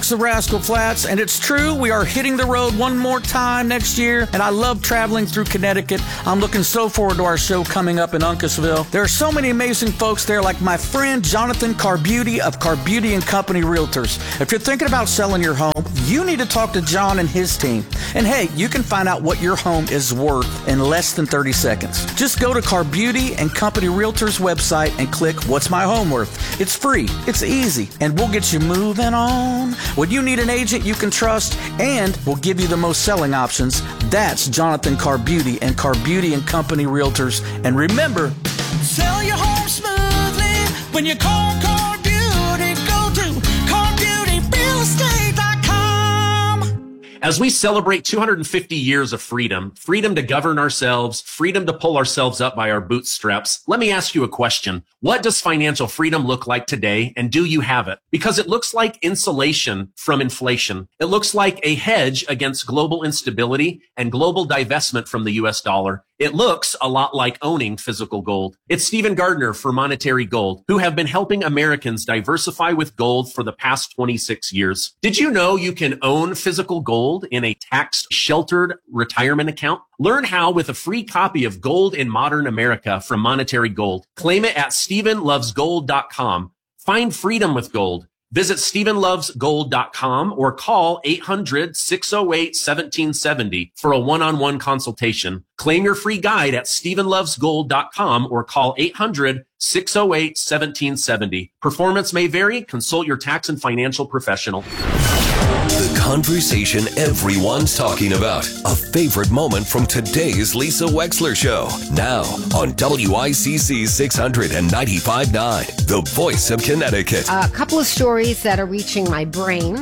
Alex of Rascal Flats, and it's true, we are hitting the road one more time next year, and I love traveling through Connecticut. I'm looking so forward to our show coming up in Uncasville. There are so many amazing folks there, like my friend Jonathan Carbuty of Carbuty and Company Realtors. If you're thinking about selling your home, you need to talk to John and his team. And hey, you can find out what your home is worth in less than 30 seconds. Just go to Carbuty and Company Realtors website and click What's My Home Worth? It's free, it's easy, and we'll get you moving on. When you need an agent you can trust, and we'll give you the most selling options, that's Jonathan Carbuty and Carbuty and Company Realtors. And remember, sell your home smoothly when you call Carbuty. Go to CarbutyRealEstate.com. As we celebrate 250 years of freedom, freedom to govern ourselves, freedom to pull ourselves up by our bootstraps, let me ask you a question. What does financial freedom look like today, and do you have it? Because it looks like insulation from inflation. It looks like a hedge against global instability and global divestment from the US dollar. It looks a lot like owning physical gold. It's Stephen Gardner for Monetary Gold, who have been helping Americans diversify with gold for the past 26 years. Did you know you can own physical gold in a tax-sheltered retirement account? Learn how with a free copy of Gold in Modern America from Monetary Gold. Claim it at StephenLovesGold.com. Find freedom with gold. Visit StephenLovesGold.com or call 800-608-1770 for a one-on-one consultation. Claim your free guide at StephenLovesGold.com or call 800-608-1770. Performance may vary. Consult your tax and financial professional. The conversation everyone's talking about. A favorite moment from today's Lisa Wexler Show. Now on WICC 695.9, the voice of Connecticut. A couple of stories that are reaching my brain,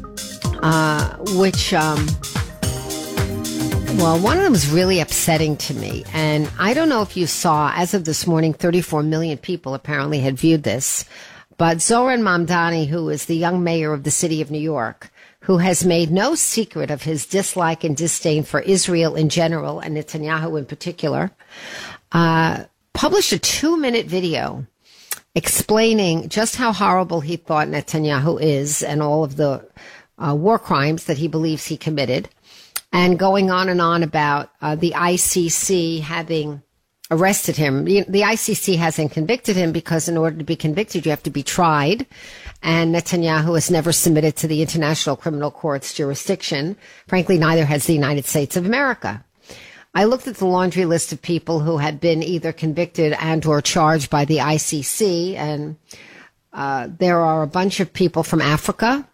well, one of them is really upsetting to me. And I don't know if you saw, as of this morning, 34 million people apparently had viewed this. But Zoran Mamdani, who is the young mayor of the city of New York, who has made no secret of his dislike and disdain for Israel in general and Netanyahu in particular, published a 2-minute video explaining just how horrible he thought Netanyahu is and all of the war crimes that he believes he committed, and going on and on about the ICC having arrested him. The ICC hasn't convicted him because in order to be convicted, you have to be tried. And Netanyahu has never submitted to the International Criminal Court's jurisdiction. Frankly, neither has the United States of America. I looked at the laundry list of people who had been either convicted and or charged by the ICC, and there are a bunch of people from Africa,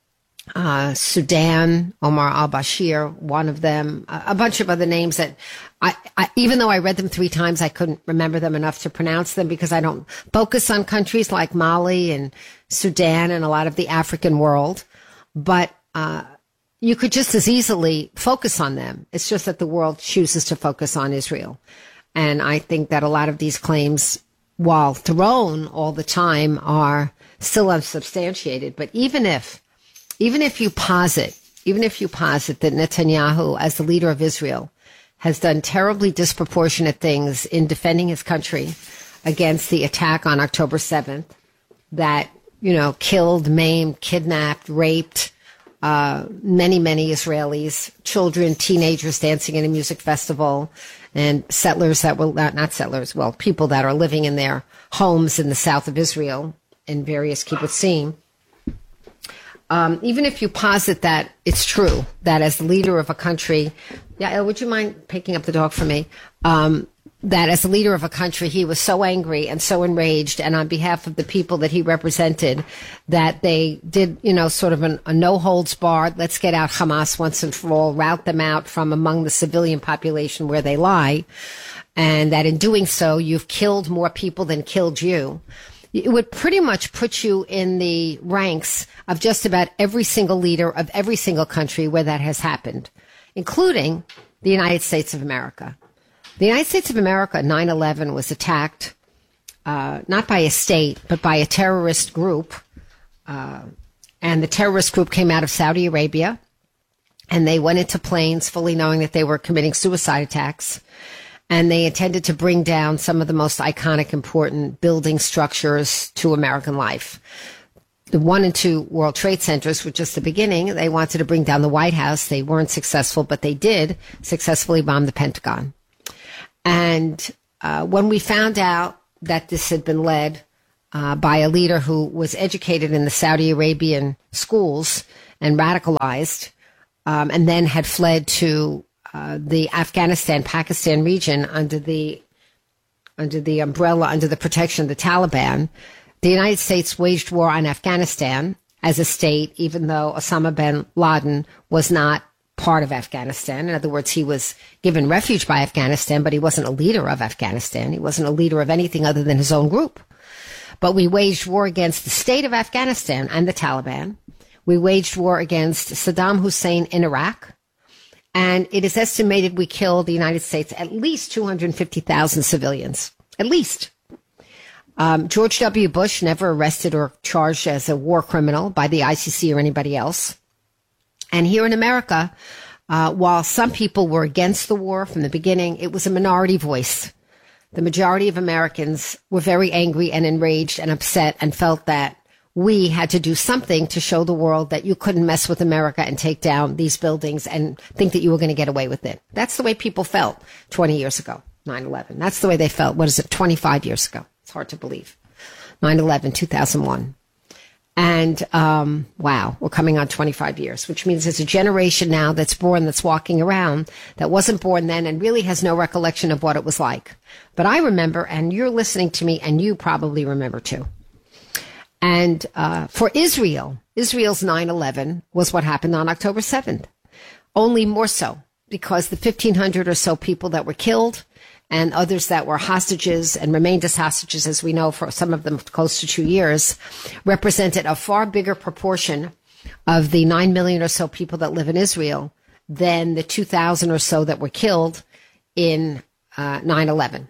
Sudan, Omar al-Bashir, one of them, a bunch of other names that I even though I read them 3 times, I couldn't remember them enough to pronounce them because I don't focus on countries like Mali and Sudan and a lot of the African world. But you could just as easily focus on them. It's just that the world chooses to focus on Israel. And I think that a lot of these claims, while thrown all the time, are still unsubstantiated. But even if you posit that Netanyahu, as the leader of Israel, has done terribly disproportionate things in defending his country against the attack on October 7th that, killed, maimed, kidnapped, raped many, many Israelis, children, teenagers dancing in a music festival, and settlers that were people that are living in their homes in the south of Israel in various kibbutzim. Even if you posit that it's true, that as the leader of a country, would you mind picking up the dog for me? That as the leader of a country, he was so angry and so enraged, and on behalf of the people that he represented, that they did, sort of a no-holds-barred, let's get out Hamas once and for all, rout them out from among the civilian population where they lie, and that in doing so, you've killed more people than killed you. It would pretty much put you in the ranks of just about every single leader of every single country where that has happened, including the United States of America. The United States of America, 9/11, was attacked not by a state, but by a terrorist group. And the terrorist group came out of Saudi Arabia, and they went into planes fully knowing that they were committing suicide attacks. And they intended to bring down some of the most iconic, important building structures to American life. the 1 and 2 World Trade Centers were just the beginning. They wanted to bring down the White House. They weren't successful, but they did successfully bomb the Pentagon. And when we found out that this had been led by a leader who was educated in the Saudi Arabian schools and radicalized, and then had fled to the Afghanistan-Pakistan region under the umbrella, under the protection of the Taliban, the United States waged war on Afghanistan as a state, even though Osama bin Laden was not part of Afghanistan. In other words, he was given refuge by Afghanistan, but he wasn't a leader of Afghanistan. He wasn't a leader of anything other than his own group. But we waged war against the state of Afghanistan and the Taliban. We waged war against Saddam Hussein in Iraq. And it is estimated we killed, the United States, at least 250,000 civilians. At least. George W. Bush never arrested or charged as a war criminal by the ICC or anybody else. And here in America, while some people were against the war from the beginning, it was a minority voice. The majority of Americans were very angry and enraged and upset and felt that we had to do something to show the world that you couldn't mess with America and take down these buildings and think that you were going to get away with it. That's the way people felt 20 years ago, 9/11. That's the way they felt, 25 years ago? It's hard to believe. 9/11, 2001. And, wow, we're coming on 25 years, which means there's a generation now that's born, that's walking around, that wasn't born then and really has no recollection of what it was like. But I remember, and you're listening to me, and you probably remember too. And for Israel, Israel's 9/11 was what happened on October 7th, only more so, because the 1,500 or so people that were killed and others that were hostages and remained as hostages, as we know, for some of them close to 2 years, represented a far bigger proportion of the 9 million or so people that live in Israel than the 2,000 or so that were killed in 9/11.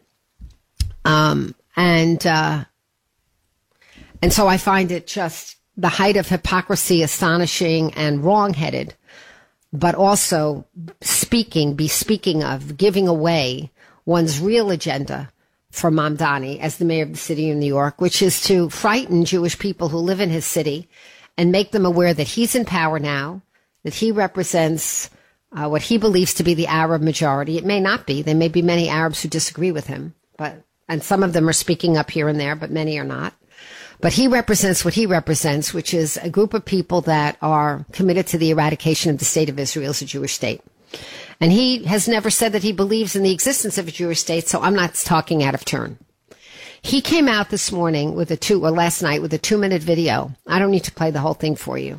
And so I find it just the height of hypocrisy, astonishing and wrongheaded, but also speaking of giving away one's real agenda for Mamdani as the mayor of the city of New York, which is to frighten Jewish people who live in his city and make them aware that he's in power now, that he represents what he believes to be the Arab majority. It may not be. There may be many Arabs who disagree with him, and some of them are speaking up here and there, but many are not. But he represents what he represents, which is a group of people that are committed to the eradication of the state of Israel as a Jewish state. And he has never said that he believes in the existence of a Jewish state, so I'm not talking out of turn. He came out this morning last night with a 2-minute video. I don't need to play the whole thing for you,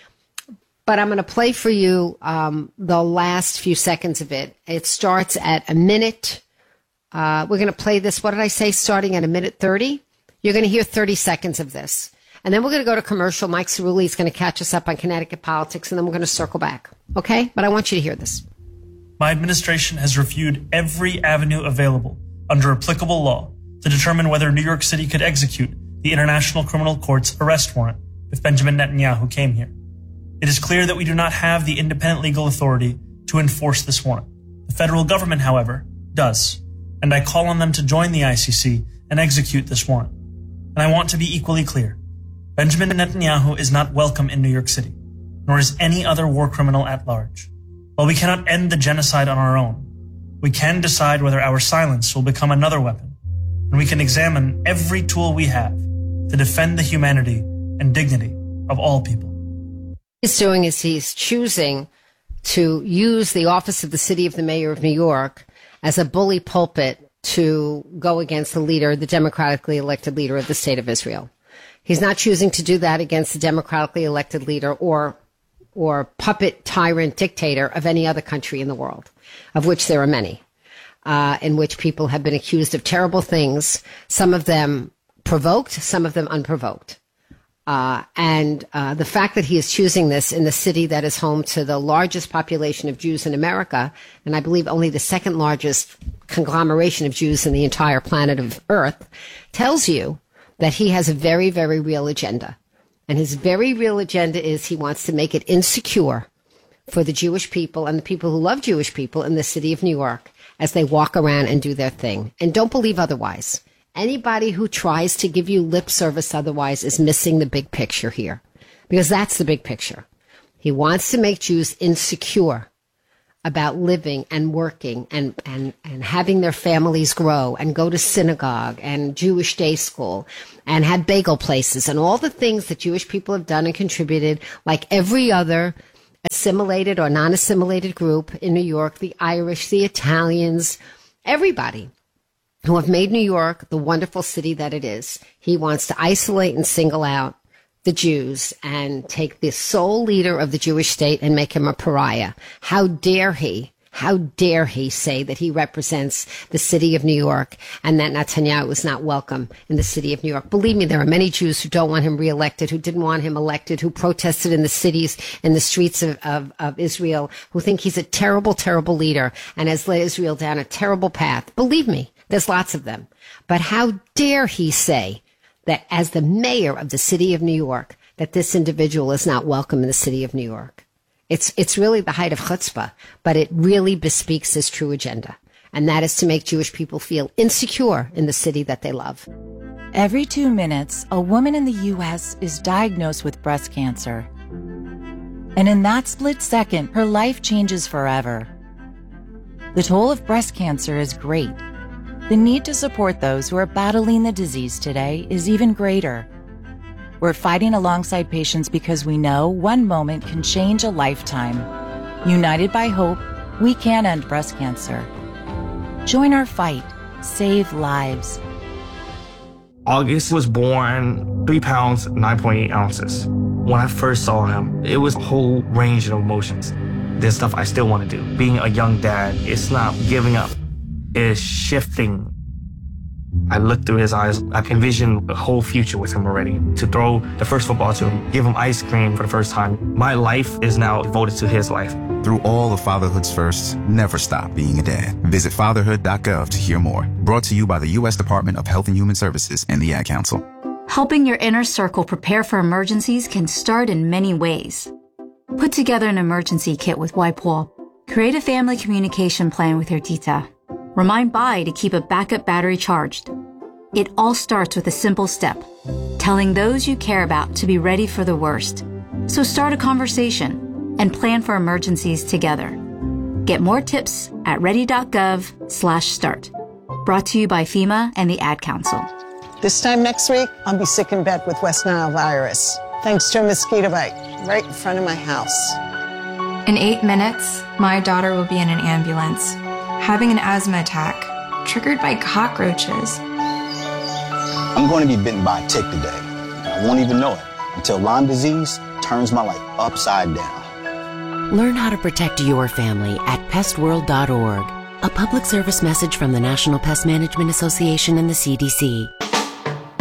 but I'm going to play for you the last few seconds of it. It starts at a minute. We're going to play this, what did I say, starting at a minute 30? You're going to hear 30 seconds of this. And then we're going to go to commercial. Mike Cerulli is going to catch us up on Connecticut politics, and then we're going to circle back. Okay? But I want you to hear this. My administration has reviewed every avenue available under applicable law to determine whether New York City could execute the International Criminal Court's arrest warrant if Benjamin Netanyahu came here. It is clear that we do not have the independent legal authority to enforce this warrant. The federal government, however, does, and I call on them to join the ICC and execute this warrant. And I want to be equally clear. Benjamin Netanyahu is not welcome in New York City, nor is any other war criminal at large. While we cannot end the genocide on our own, we can decide whether our silence will become another weapon, and we can examine every tool we have to defend the humanity and dignity of all people. What he's doing is he's choosing to use the office of the city of the mayor of New York as a bully pulpit to go against the democratically elected leader of the state of Israel. He's not choosing to do that against the democratically elected leader or puppet tyrant dictator of any other country in the world, of which there are many, in which people have been accused of terrible things, some of them provoked, some of them unprovoked. And the fact that he is choosing this in the city that is home to the largest population of Jews in America, and I believe only the second largest conglomeration of Jews in the entire planet of Earth, tells you that he has a very, very real agenda. And his very real agenda is he wants to make it insecure for the Jewish people and the people who love Jewish people in the city of New York as they walk around and do their thing. And don't believe otherwise. Anybody who tries to give you lip service otherwise is missing the big picture here, because that's the big picture. He wants to make Jews insecure about living and working and having their families grow and go to synagogue and Jewish day school and have bagel places and all the things that Jewish people have done and contributed, like every other assimilated or non-assimilated group in New York, the Irish, the Italians, everybody who have made New York the wonderful city that it is. He wants to isolate and single out the Jews and take the sole leader of the Jewish state and make him a pariah. How dare he say that he represents the city of New York and that Netanyahu is not welcome in the city of New York. Believe me, there are many Jews who don't want him reelected, who didn't want him elected, who protested in the cities, in the streets of Israel, who think he's a terrible, terrible leader and has led Israel down a terrible path. Believe me, there's lots of them. But how dare he say that as the mayor of the city of New York, that this individual is not welcome in the city of New York. It's really the height of chutzpah, but it really bespeaks his true agenda. And that is to make Jewish people feel insecure in the city that they love. Every 2 minutes, a woman in the U.S. is diagnosed with breast cancer. And in that split second, her life changes forever. The toll of breast cancer is great. The need to support those who are battling the disease today is even greater. We're fighting alongside patients because we know one moment can change a lifetime. United by hope, we can end breast cancer. Join our fight. Save lives. August was born 3 pounds, 9.8 ounces. When I first saw him, it was a whole range of emotions. There's stuff I still want to do. Being a young dad, it's not giving up. Is shifting. I look through his eyes. I can envision a whole future with him already. To throw the first football to him, give him ice cream for the first time. My life is now devoted to his life. Through all of fatherhood's firsts, never stop being a dad. Visit fatherhood.gov to hear more. Brought to you by the U.S. Department of Health and Human Services and the Ad Council. Helping your inner circle prepare for emergencies can start in many ways. Put together an emergency kit with YPOL. Create a family communication plan with your tita. Remind Bai to keep a backup battery charged. It all starts with a simple step, telling those you care about to be ready for the worst. So start a conversation and plan for emergencies together. Get more tips at ready.gov/start. Brought to you by FEMA and the Ad Council. This time next week, I'll be sick in bed with West Nile virus, thanks to a mosquito bite right in front of my house. In 8 minutes, my daughter will be in an ambulance, having an asthma attack triggered by cockroaches. I'm going to be bitten by a tick today. I won't even know it until Lyme disease turns my life upside down. Learn how to protect your family at pestworld.org. A public service message from the National Pest Management Association and the CDC.